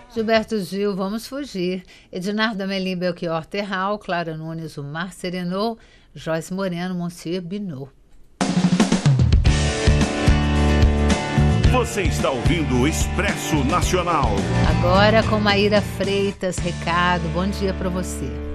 Gilberto Gil, Vamos Fugir. Ednardo Amelim, Belchior Terral, Clara Nunes, O Mar Serenou, Joyce Moreno, Monsieur Binot. Você está ouvindo o Expresso Nacional. Agora com Maíra Freitas, recado, bom dia para você.